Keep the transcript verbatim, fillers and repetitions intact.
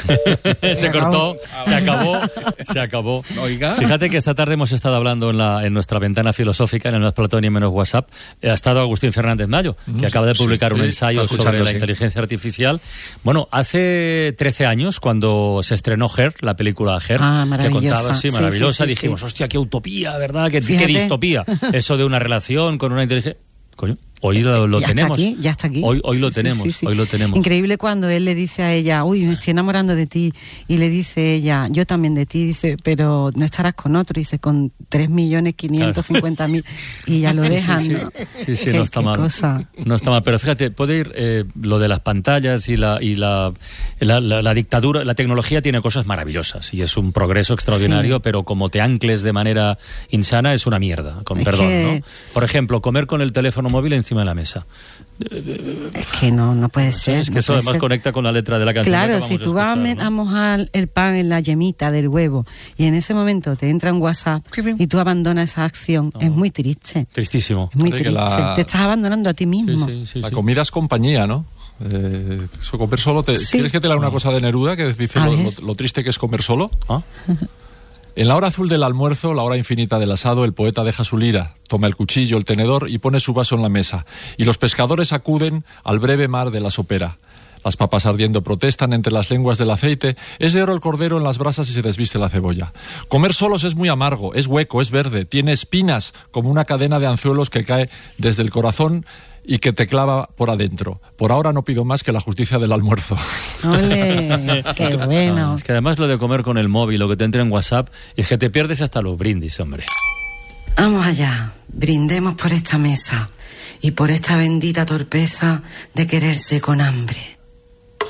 se cortó, se acabó, se acabó. Oiga. Fíjate que esta tarde hemos estado hablando en, la, en nuestra ventana filosófica, en el Más Platón y menos WhatsApp, ha estado Agustín Fernández Mayo, que mm, acaba de publicar sí, un sí, ensayo sobre la sí. inteligencia artificial. Bueno, hace trece años, cuando se estrenó Her, la película Her, ah, que contaba, sí, maravillosa, sí, sí, sí, dijimos, sí. hostia, qué utopía, ¿verdad? Qué, qué distopía. Eso de una relación con una inteligencia... Coño, hoy lo, lo ya tenemos. Está aquí, ya está aquí. Hoy, hoy lo sí, tenemos, sí, sí, sí. hoy lo tenemos. Increíble cuando él le dice a ella, uy, me estoy enamorando de ti. Y le dice ella, yo también de ti. Dice, pero no estarás con otro. Dice, con tres millones quinientos cincuenta mil. Y ya lo sí, dejan, sí, sí. ¿no? Sí, sí, ¿Qué, no está mal. Cosa? No está mal. Pero fíjate, puede ir eh, lo de las pantallas y, la, y la, la, la, la dictadura. La tecnología tiene cosas maravillosas y es un progreso extraordinario, sí. pero como te ancles de manera insana es una mierda, con es perdón, que... ¿no? Por ejemplo, comer con el teléfono móvil encima de la mesa. Es que no, no puede ser. Es que no eso además ser. conecta con la letra de la canción. Claro, que si tú a, vas escuchar, a ¿no? mojar el pan en la yemita del huevo y en ese momento te entra un WhatsApp y tú abandonas esa acción, no. es muy triste. Tristísimo. Es muy triste. La... Te estás abandonando a ti mismo. Sí, sí, sí, la sí. comida es compañía, ¿no? Eh, eso, comer solo. Te... Sí. ¿Quieres que te lea una cosa de Neruda que dice lo, lo, lo triste que es comer solo? ¿Ah? En la hora azul del almuerzo, la hora infinita del asado, el poeta deja su lira, toma el cuchillo, el tenedor y pone su vaso en la mesa. Y los pescadores acuden al breve mar de la sopera. Las papas ardiendo protestan entre las lenguas del aceite. Es de oro el cordero en las brasas y se desviste la cebolla. Comer solos es muy amargo, es hueco, es verde, tiene espinas como una cadena de anzuelos que cae desde el corazón y que te clava por adentro. Por ahora no pido más que la justicia del almuerzo. ¡Ole! ¡Qué bueno! Es que además lo de comer con el móvil, lo que te entra en WhatsApp, es que te pierdes hasta los brindis, hombre. Vamos allá, brindemos por esta mesa y por esta bendita torpeza de quererse con hambre.